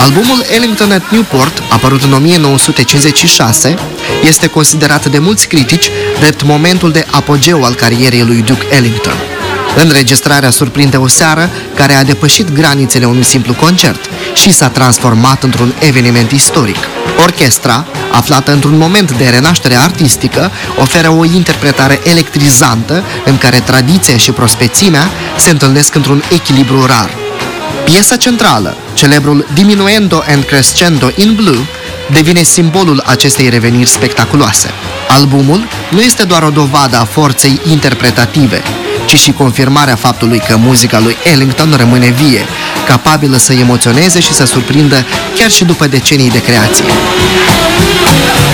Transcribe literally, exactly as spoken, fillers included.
Albumul Ellington at Newport, apărut în o mie nouă sute cincizeci și șase, este considerat de mulți critici drept momentul de apogeu al carierei lui Duke Ellington. Înregistrarea surprinde o seară care a depășit granițele unui simplu concert și s-a transformat într-un eveniment istoric. Orchestra, aflată într-un moment de renaștere artistică, oferă o interpretare electrizantă în care tradiția și prospețimea se întâlnesc într-un echilibru rar. Piesa centrală, celebrul Diminuendo and Crescendo in Blue, devine simbolul acestei reveniri spectaculoase. Albumul nu este doar o dovadă a forței interpretative, ci și confirmarea faptului că muzica lui Ellington rămâne vie, capabilă să emoționeze și să surprindă chiar și după decenii de creație.